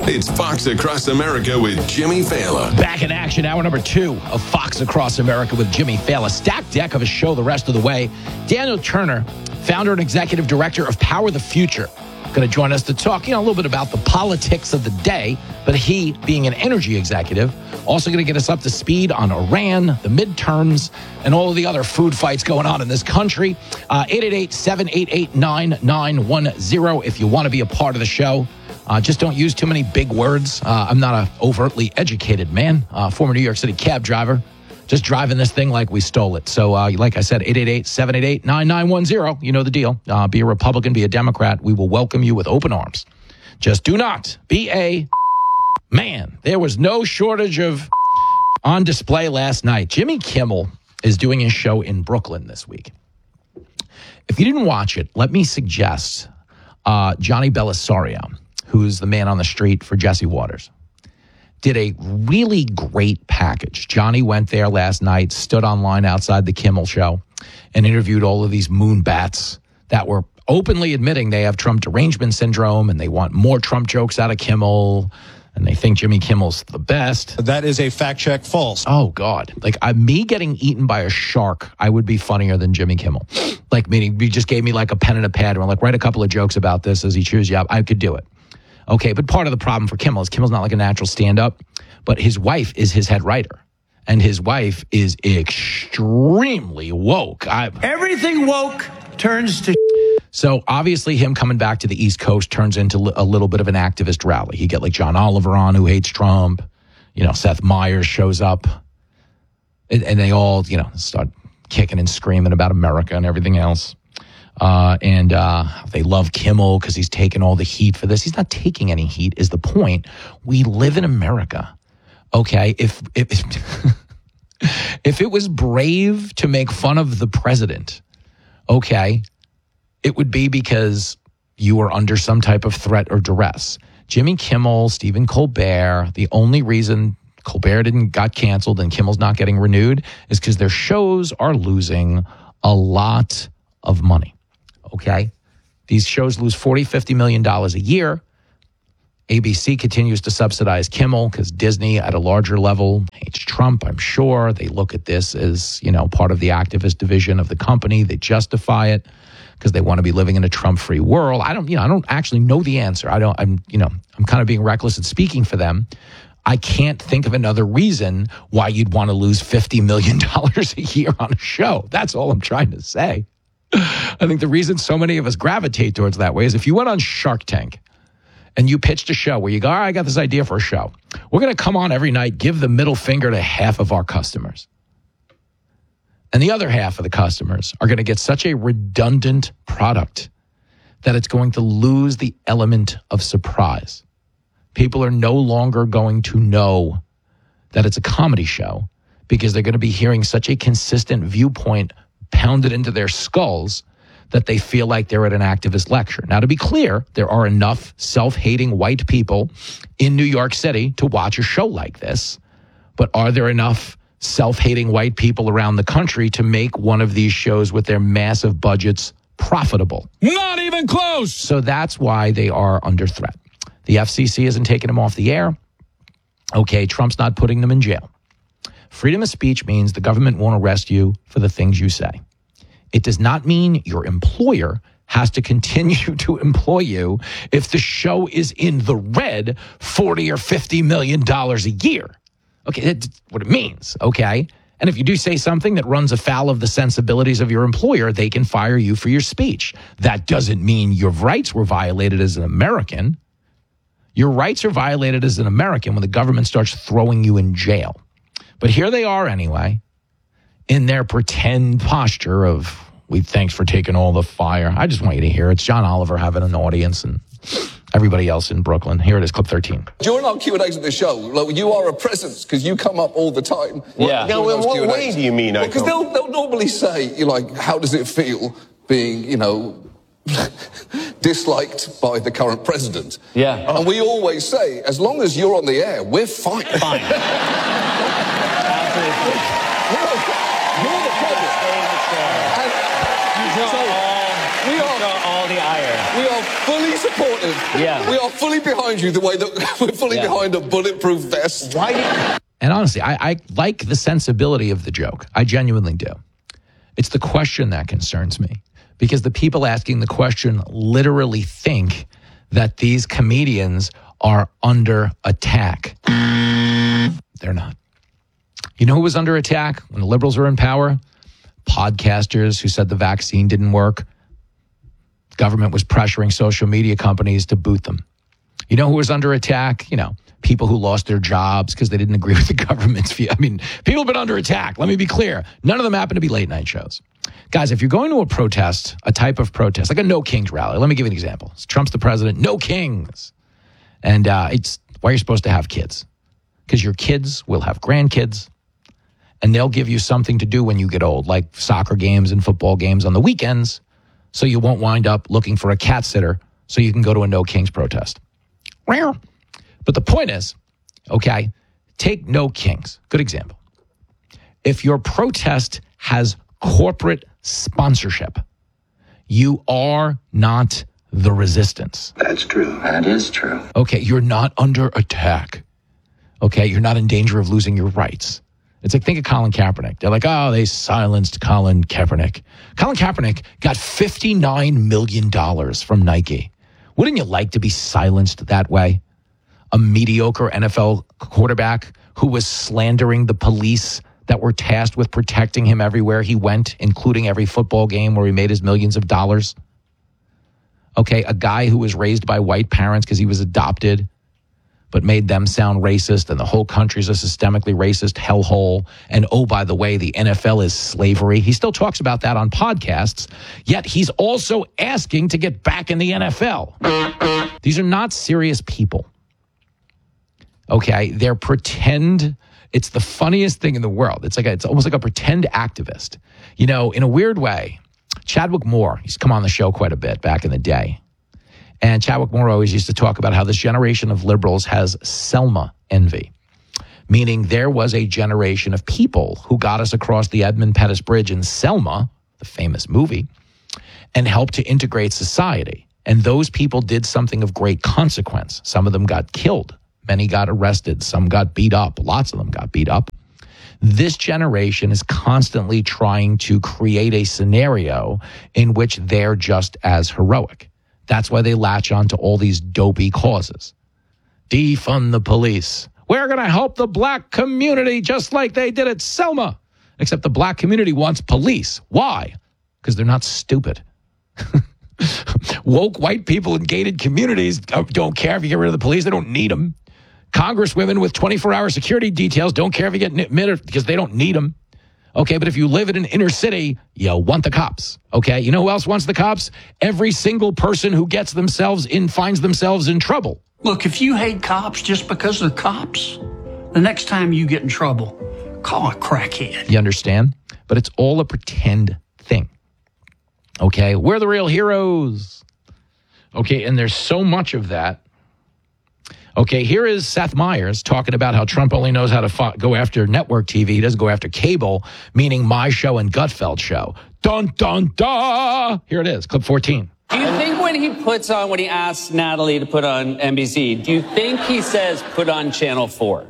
It's Fox Across America with Jimmy Fallon. Back in action, hour number 2 of Fox Across America with Jimmy Fallon. Stacked deck of a show the rest of the way. Daniel Turner, founder and executive director of Power the Future, going to join us to talk, a little bit about the politics of the day, but he, being an energy executive, also going to get us up to speed on Iran, the midterms, and all of the other food fights going on in this country. 888-788-9910 if you want to be a part of the show. Just don't use too many big words. I'm not an overtly educated man, former New York City cab driver, just driving this thing like we stole it. So, like I said, 888-788-9910. You know the deal. Be a Republican, be a Democrat. We will welcome you with open arms. Just do not be a man. There was no shortage of on display last night. Jimmy Kimmel is doing his show in Brooklyn this week. If you didn't watch it, let me suggest Johnny Bellisario, who's the man on the street for Jesse Waters, did a really great package. Johnny went there last night, stood online outside the Kimmel show, and interviewed all of these moonbats that were openly admitting they have Trump derangement syndrome and they want more Trump jokes out of Kimmel, and they think Jimmy Kimmel's the best. That is a fact check false. Oh, God. Like, me getting eaten by a shark, I would be funnier than Jimmy Kimmel. Like, meaning you just gave me like a pen and a pad and were like, write a couple of jokes about this as he chews you up. I could do it. Okay, but part of the problem for Kimmel is Kimmel's not like a natural stand-up, but his wife is his head writer, and his wife is extremely woke. Everything woke turns to... So obviously him coming back to the East Coast turns into a little bit of an activist rally. You get like John Oliver on, who hates Trump. Seth Meyers shows up, and they all, start kicking and screaming about America and everything else. And they love Kimmel because he's taking all the heat for this. He's not taking any heat, is the point. We live in America. Okay, if if it was brave to make fun of the president, okay, it would be because you were under some type of threat or duress. Jimmy Kimmel, Stephen Colbert, the only reason Colbert got canceled and Kimmel's not getting renewed is because their shows are losing a lot of money. Okay? These shows lose $40-50 million a year. ABC continues to subsidize Kimmel because Disney at a larger level hates Trump, I'm sure. They look at this as, part of the activist division of the company. They justify it because they want to be living in a Trump-free world. I don't actually know the answer. I'm kind of being reckless at speaking for them. I can't think of another reason why you'd want to lose $50 million a year on a show. That's all I'm trying to say. I think the reason so many of us gravitate towards that way is if you went on Shark Tank and you pitched a show where you go, all right, I got this idea for a show. We're going to come on every night, give the middle finger to half of our customers. And the other half of the customers are going to get such a redundant product that it's going to lose the element of surprise. People are no longer going to know that it's a comedy show because they're going to be hearing such a consistent viewpoint pounded into their skulls that they feel like they're at an activist lecture. Now, to be clear, there are enough self-hating white people in New York City to watch a show like this. But are there enough self-hating white people around the country to make one of these shows with their massive budgets profitable? Not even close. So that's why they are under threat. The FCC isn't taking them off the air. Okay, Trump's not putting them in jail. Freedom of speech means the government won't arrest you for the things you say. It does not mean your employer has to continue to employ you if the show is in the red $40 or $50 million a year. Okay, that's what it means, okay? And if you do say something that runs afoul of the sensibilities of your employer, they can fire you for your speech. That doesn't mean your rights were violated as an American. Your rights are violated as an American when the government starts throwing you in jail. But here they are anyway, in their pretend posture of, thanks for taking all the fire. I just want you to hear it. It's John Oliver having an audience and everybody else in Brooklyn. Here it is, clip 13. During our Q&As at the show, you are a presence because you come up all the time. Yeah. Now, in what way do you mean? Because they'll normally say, how does it feel being, disliked by the current president? Yeah. And we always say, as long as you're on the air, we're fine. Fine. Absolutely. You're the president. You draw all the ire. We are fully supportive supportive. Yeah. We are fully behind you the way that we're fully behind a bulletproof vest. And honestly, I like the sensibility of the joke. I genuinely do. It's the question that concerns me, because the people asking the question literally think that these comedians are under attack. They're not. You know who was under attack when the liberals were in power? Podcasters who said the vaccine didn't work. Government was pressuring social media companies to boot them. You know who was under attack? You know, people who lost their jobs because they didn't agree with the government's view. I mean, people have been under attack. Let me be clear. None of them happen to be late night shows. Guys, if you're going to a protest, a type of protest, like a No Kings rally, let me give you an example. Trump's the president, no kings. And it's why you're supposed to have kids. Because your kids will have grandkids, and they'll give you something to do when you get old, like soccer games and football games on the weekends, so you won't wind up looking for a cat sitter so you can go to a No Kings protest. Rare. But the point is, okay, take No Kings. Good example. If your protest has corporate sponsorship, you are not the resistance. That's true. That is true. Okay, you're not under attack. Okay, you're not in danger of losing your rights. It's like, think of Colin Kaepernick. They're like, oh, they silenced Colin Kaepernick. Colin Kaepernick got $59 million from Nike. Wouldn't you like to be silenced that way? A mediocre NFL quarterback who was slandering the police that were tasked with protecting him everywhere he went, including every football game where he made his millions of dollars. Okay, a guy who was raised by white parents because he was adopted, but made them sound racist, and the whole country's a systemically racist hellhole. And oh, by the way, the NFL is slavery. He still talks about that on podcasts, yet he's also asking to get back in the NFL. These are not serious people. Okay, they're pretend. It's the funniest thing in the world. It's almost like a pretend activist. You know, in a weird way, Chadwick Moore, he's come on the show quite a bit back in the day. And Chadwick Moore always used to talk about how this generation of liberals has Selma envy, meaning there was a generation of people who got us across the Edmund Pettus Bridge in Selma, the famous movie, and helped to integrate society. And those people did something of great consequence. Some of them got killed. Many got arrested. Some got beat up. Lots of them got beat up. This generation is constantly trying to create a scenario in which they're just as heroic. That's why they latch on to all these dopey causes. Defund the police. We're going to help the black community just like they did at Selma. Except the black community wants police. Why? Because they're not stupid. Woke white people in gated communities don't care if you get rid of the police. They don't need them. Congresswomen with 24-hour security details don't care if you get admitted because they don't need them. Okay, but if you live in an inner city, you want the cops. Okay, you know who else wants the cops? Every single person who finds themselves in trouble. Look, if you hate cops just because they're cops, the next time you get in trouble, call a crackhead. You understand? But it's all a pretend thing. Okay, we're the real heroes. Okay, and there's so much of that. Okay, here is Seth Meyers talking about how Trump only knows how to go after network TV. He doesn't go after cable, meaning my show and Gutfeld show. Dun, dun, dun. Here it is, clip 14. Do you think when he asks Natalie to put on NBC, do you think he says put on Channel 4?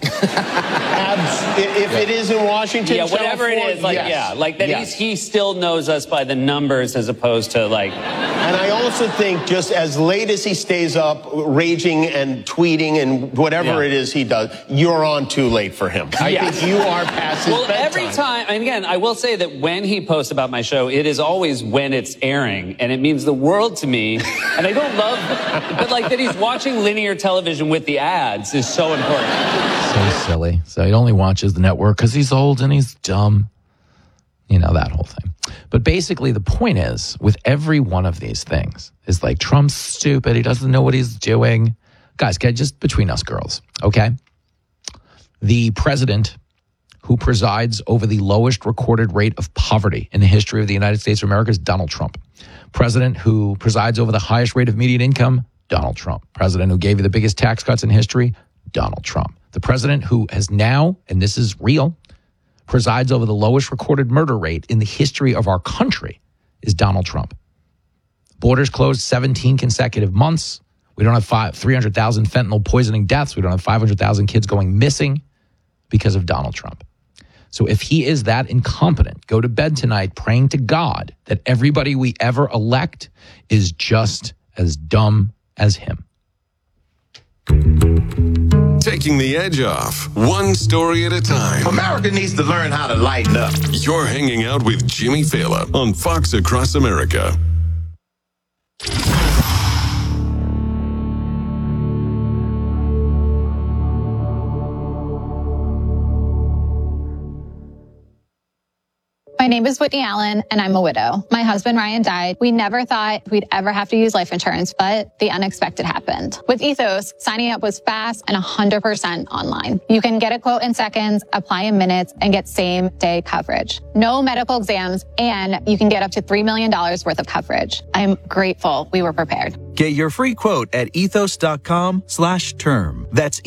If it is in Washington, yeah, whatever it is, yes. He still knows us by the numbers as opposed to like. And I also think just as late as he stays up raging and tweeting and whatever it is he does, you're on too late for him. I think you are past his bedtime. Every time, and again, I will say that when he posts about my show, it is always when it's airing, and it means the world to me. And I don't love, but like that he's watching linear television with the ads is so important. So silly. So he only watches the network because he's old and he's dumb. You know, that whole thing. But basically the point is, with every one of these things, is like Trump's stupid. He doesn't know what he's doing. Guys, just between us girls, okay? The president who presides over the lowest recorded rate of poverty in the history of the United States of America is Donald Trump. President who presides over the highest rate of median income, Donald Trump. President who gave you the biggest tax cuts in history, Donald Trump. The president who has now, and this is real, presides over the lowest recorded murder rate in the history of our country is Donald Trump. Borders closed 17 consecutive months. We don't have 300,000 fentanyl poisoning deaths. We don't have 500,000 kids going missing because of Donald Trump. So if he is that incompetent, go to bed tonight praying to God that everybody we ever elect is just as dumb as him. Taking the edge off, one story at a time. America needs to learn how to lighten up. You're hanging out with Jimmy Failla on Fox Across America. My name is Whitney Allen, and I'm a widow. My husband, Ryan, died. We never thought we'd ever have to use life insurance, but the unexpected happened. With Ethos, signing up was fast and 100% online. You can get a quote in seconds, apply in minutes, and get same-day coverage. No medical exams, and you can get up to $3 million worth of coverage. I'm grateful we were prepared. Get your free quote at ethos.com/term. That's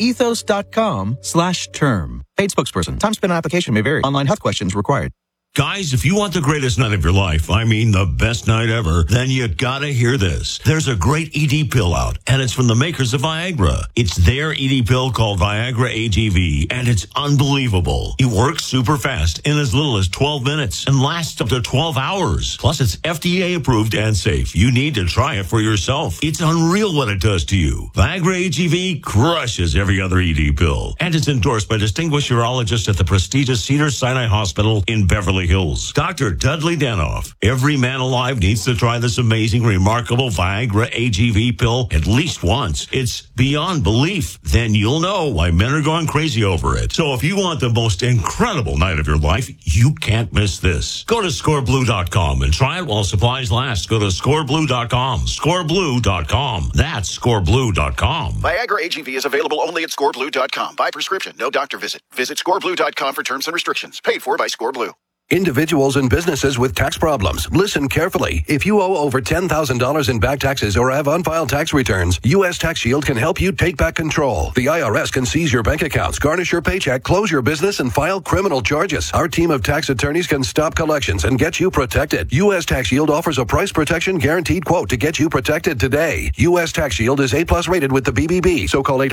ethos.com/term. Paid spokesperson. Time spent on application may vary. Online health questions required. Guys, if you want the greatest night of your life, I mean the best night ever, then you gotta hear this. There's a great ED pill out, and it's from the makers of Viagra. It's their ED pill called Viagra AGV, and it's unbelievable. It works super fast in as little as 12 minutes and lasts up to 12 hours. Plus, it's FDA approved and safe. You need to try it for yourself. It's unreal what it does to you. Viagra AGV crushes every other ED pill, and it's endorsed by distinguished urologists at the prestigious Cedars-Sinai Hospital in Beverly Hills. Dr. Dudley Danoff. Every man alive needs to try this amazing, remarkable Viagra AGV pill at least once. It's beyond belief. Then you'll know why men are going crazy over it. So if you want the most incredible night of your life, you can't miss this. Go to scoreblue.com and try it while supplies last. Go to scoreblue.com. Scoreblue.com. That's scoreblue.com. Viagra AGV is available only at scoreblue.com. By prescription, no doctor visit. Visit scoreblue.com for terms and restrictions. Paid for by ScoreBlue. Individuals and businesses with tax problems. Listen carefully. If you owe over $10,000 in back taxes or have unfiled tax returns, U.S. Tax Shield can help you take back control. The IRS can seize your bank accounts, garnish your paycheck, close your business, and file criminal charges. Our team of tax attorneys can stop collections and get you protected. U.S. Tax Shield offers a price protection guaranteed quote to get you protected today. U.S. Tax Shield is A+ rated with the BBB, so call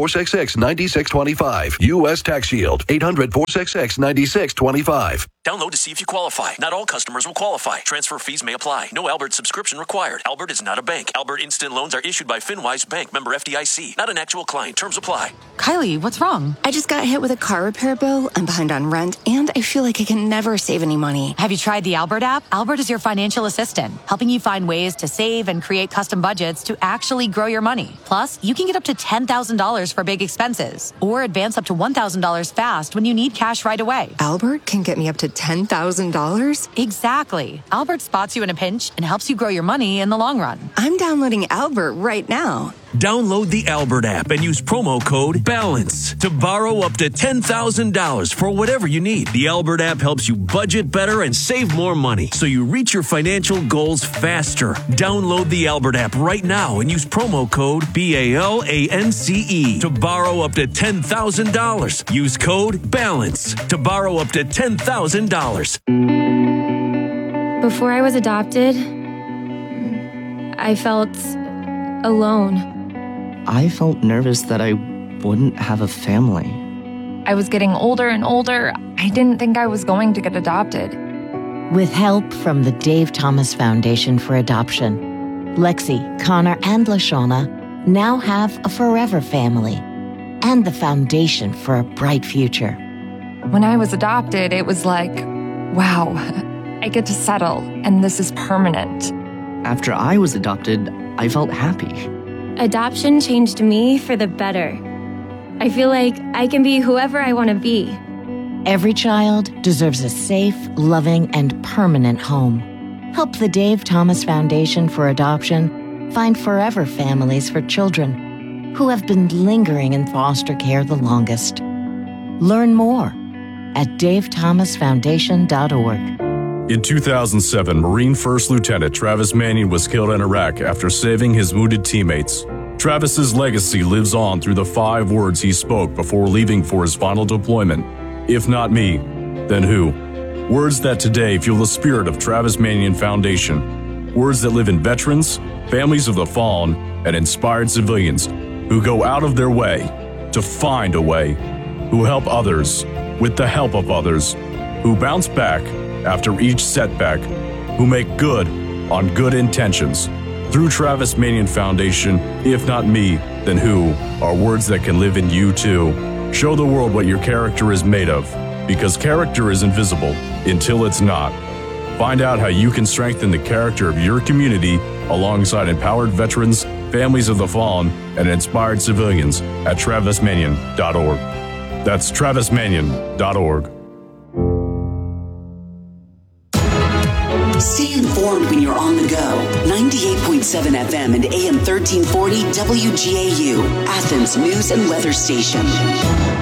800-466-9625. U.S. Tax Shield, 800-466-9625. Download to see if you qualify. Not all customers will qualify. Transfer fees may apply. No Albert subscription required. Albert is not a bank. Albert Instant Loans are issued by FinWise Bank, member FDIC. Not an actual client. Terms apply. Kylie, what's wrong? I just got hit with a car repair bill. I'm behind on rent, and I feel like I can never save any money. Have you tried the Albert app? Albert is your financial assistant, helping you find ways to save and create custom budgets to actually grow your money. Plus, you can get up to $10,000 for big expenses, or advance up to $1,000 fast when you need cash right away. Albert can get me up to $10,000? Exactly. Albert spots you in a pinch and helps you grow your money in the long run. I'm downloading Albert right now. Download the Albert app and use promo code BALANCE to borrow up to $10,000 for whatever you need. The Albert app helps you budget better and save more money so you reach your financial goals faster. Download the Albert app right now and use promo code BALANCE to borrow up to $10,000. Use code BALANCE to borrow up to $10,000. Before I was adopted, I felt alone. I felt nervous that I wouldn't have a family. I was getting older and older. I didn't think I was going to get adopted. With help from the Dave Thomas Foundation for Adoption, Lexi, Connor, and LaShawna now have a forever family and the foundation for a bright future. When I was adopted, it was like, wow, I get to settle, and this is permanent. After I was adopted, I felt happy. Adoption changed me for the better. I feel like I can be whoever I want to be. Every child deserves a safe, loving, and permanent home. Help the Dave Thomas Foundation for Adoption find forever families for children who have been lingering in foster care the longest. Learn more at davethomasfoundation.org. In 2007, Marine First Lieutenant Travis Manning was killed in Iraq after saving his wounded teammates. Travis's legacy lives on through the 5 words he spoke before leaving for his final deployment. If not me, then who? Words that today fuel the spirit of Travis Manning Foundation. words that live in veterans, families of the fallen, and inspired civilians who go out of their way to find a way, who help others with the help of others, who bounce back after each setback, who make good on good intentions. Through Travis Manion Foundation, if not me, then who, are words that can live in you too. Show the world what your character is made of, because character is invisible until it's not. Find out how you can strengthen the character of your community alongside empowered veterans, families of the fallen, and inspired civilians at travismanion.org. That's travismanion.org. Stay informed when you're on the go. 98.7 FM and AM 1340 WGAU, Athens News and Weather Station.